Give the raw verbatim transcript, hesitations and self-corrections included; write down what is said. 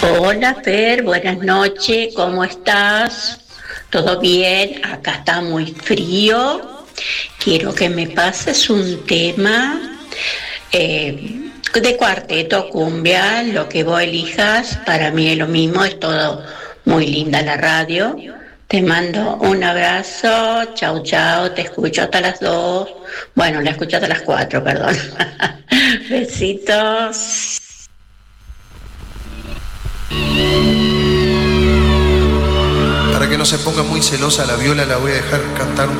Hola Fer, buenas noches, ¿cómo estás? ¿Todo bien? Acá está muy frío. Quiero que me pases un tema eh, de cuarteto, cumbia, lo que vos elijas. Para mí es lo mismo, es todo muy linda la radio. Te mando un abrazo, chau chau, te escucho hasta las dos. Bueno, la escucho hasta las cuatro, perdón. Besitos. Para que no se ponga muy celosa, la Viola la voy a dejar cantar un